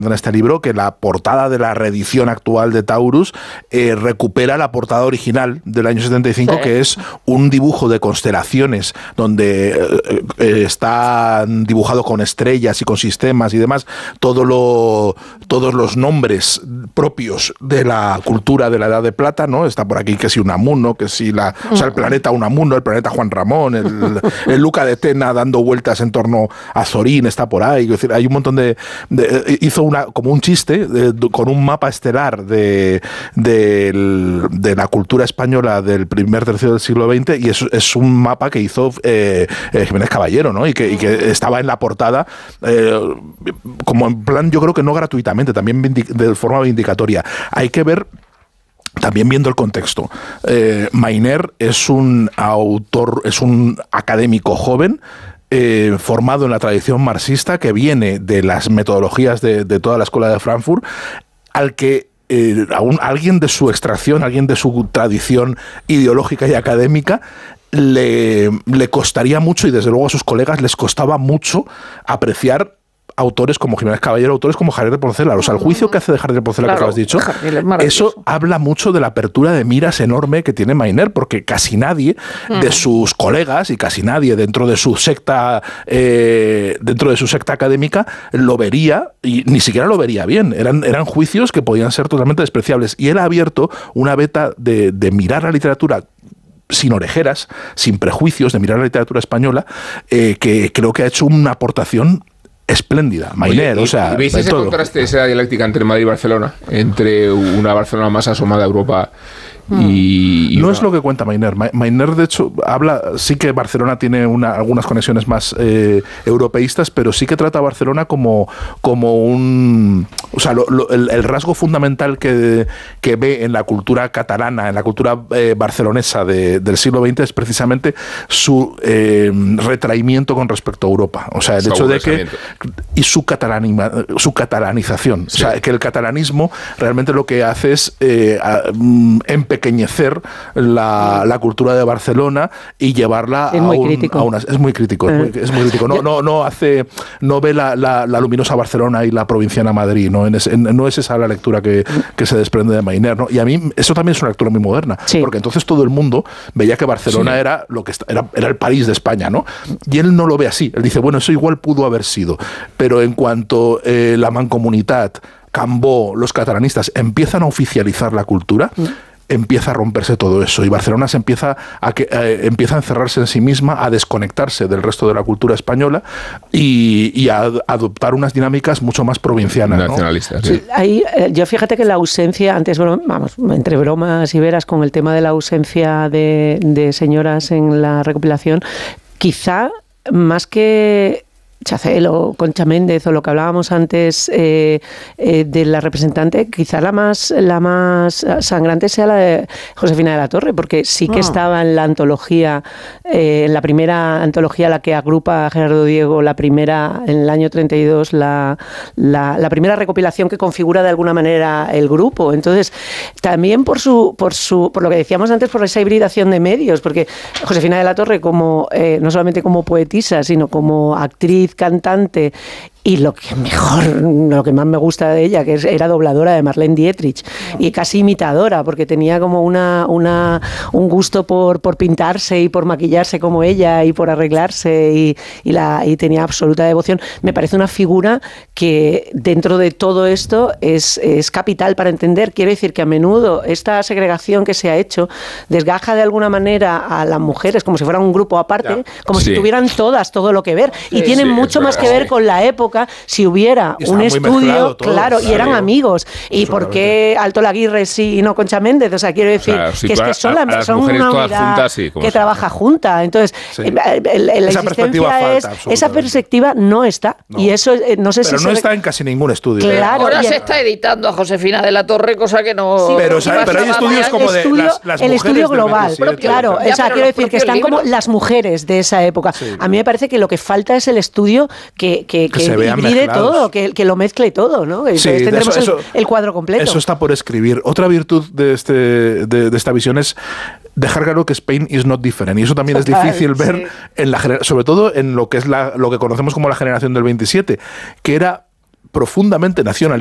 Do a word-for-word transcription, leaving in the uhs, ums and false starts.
en este libro que la portada de la reedición actual de Taurus eh, recupera la portada original del año setenta y cinco, sí, que es un dibujo de constelaciones donde eh, eh, está dibujado con estrellas y con sistemas y demás, todo lo, todos los nombres propios de la cultura de la Edad de Plata, ¿no? Está por aquí que si Unamuno, que si la, o sea, el planeta Unamuno, el planeta Juan Ramón, el, el Luca de Tena dando vueltas en torno a Zorín, está por ahí. Es decir, hay un montón de, de hizo una, como un chiste de, de, con un mapa estelar de, de, de la cultura española del primer tercio del siglo veinte, y es, es un mapa que hizo eh, eh, Jiménez Caballero, ¿no? Y que, y que estaba en la portada eh, como en plan, yo creo que no gratuitamente, también de forma vindicatoria. Hay que ver también viendo el contexto. Eh, Mayner es un autor, es un académico joven, Eh, formado en la tradición marxista, que viene de las metodologías de, de toda la escuela de Frankfurt, al que eh, a un, alguien de su extracción, alguien de su tradición ideológica y académica, le, le costaría mucho, y desde luego a sus colegas les costaba mucho, apreciar autores como Jiménez Caballero, autores como Jardiel de Porcelar. O sea, el juicio que hace de Jardiel de Porcelar, claro, que tú has dicho, eso habla mucho de la apertura de miras enorme que tiene Mayner, porque casi nadie uh-huh. de sus colegas y casi nadie dentro de su secta eh, dentro de su secta académica lo vería, y ni siquiera lo vería bien. Eran, eran juicios que podían ser totalmente despreciables. Y él ha abierto una veta de, de mirar la literatura sin orejeras, sin prejuicios, de mirar la literatura española, eh, que creo que ha hecho una aportación espléndida. Mayner, o sea, ¿veis ese todo contraste, esa dialéctica entre Madrid y Barcelona? Entre una Barcelona más asomada a Europa y... y no una... es lo que cuenta Mayner. Mayner, de hecho, habla, sí que Barcelona tiene una, algunas conexiones más eh, europeístas, pero sí que trata a Barcelona como, como un... O sea, lo, lo, el, el rasgo fundamental que, que ve en la cultura catalana, en la cultura eh, barcelonesa de, del siglo veinte, es precisamente su eh, retraimiento con respecto a Europa. O sea, el hecho de que... Y su, catalanima, su catalanización. Sí. O sea, que el catalanismo realmente lo que hace es eh, empequeñecer la, la cultura de Barcelona y llevarla es a, muy un, crítico. a una... Es muy crítico. Eh. Es, muy, es muy crítico. No, no, no hace... No ve la, la, la luminosa Barcelona y la provinciana Madrid, ¿no? En ese, en, no es esa la lectura que, que se desprende de Mayner, ¿no? Y a mí eso también es una lectura muy moderna. Sí. Porque entonces todo el mundo veía que Barcelona sí. era, lo que era, era el París de España, ¿no? Y él no lo ve así. Él dice, bueno, eso igual pudo haber sido. Pero en cuanto eh, la Mancomunitat, Cambó, los catalanistas empiezan a oficializar la cultura, mm. empieza a romperse todo eso, y Barcelona se empieza a, que, eh, empieza a encerrarse en sí misma, a desconectarse del resto de la cultura española y, y a, a adoptar unas dinámicas mucho más provincianas, nacionalistas. ¿no? Sí. Ahí, yo fíjate que la ausencia, antes, vamos, entre bromas y veras, con el tema de la ausencia de, de señoras en la recopilación, quizá más que Chacel o Concha Méndez o lo que hablábamos antes eh, eh, de la representante, quizá la más la más sangrante sea la de Josefina de la Torre, porque sí que oh. estaba en la antología, eh, en la primera antología, la que agrupa a Gerardo Diego, la primera, en el año treinta y dos, la, la, la primera recopilación que configura de alguna manera el grupo. Entonces, también por su por su por lo que decíamos antes, por esa hibridación de medios, porque Josefina de la Torre, como eh, no solamente como poetisa, sino como actriz, cantante, y lo que mejor, lo que más me gusta de ella, que era dobladora de Marlene Dietrich y casi imitadora, porque tenía como una, una un gusto por, por pintarse y por maquillarse como ella y por arreglarse, y, y, la, y tenía absoluta devoción. Me parece una figura que dentro de todo esto es, es capital para entender. Quiero decir que a menudo esta segregación que se ha hecho desgaja de alguna manera a las mujeres como si fueran un grupo aparte, ya. como sí. si tuvieran todas todo lo que ver, sí, y tienen sí, mucho más que ver con la época. Si hubiera un estudio, todo, claro, y eran amigos. ¿Y por qué Alto Laguirre sí y no Concha Méndez? O sea, quiero decir, claro, si que es que son, a, a son una unidad juntas, sí, que trabaja junta. Entonces, sí. el, el, el, esa perspectiva es, falta, esa perspectiva no está. No. Y eso, no sé pero si no se está ve... en casi ningún estudio. Claro, ahora se está editando a Josefina de la Torre, cosa que no... Sí, pero, ¿sabes? Pero hay estudios como de estudio, las, las el estudio global, claro. Ya, o sea, quiero decir que están libros. como las mujeres de esa época. Sí. A mí me parece que lo que falta es el estudio que, que, que, que hibride todo, que, que lo mezcle todo, ¿no? Entonces sí, tendremos eso, eso, el, el cuadro completo. Eso está por escribir. Otra virtud de, este, de, de esta visión es dejar claro que Spain is not different, y eso también Total, es difícil ver, sí. en la sobre todo en lo que es la, lo que conocemos como la generación del veintisiete, que era profundamente nacionalista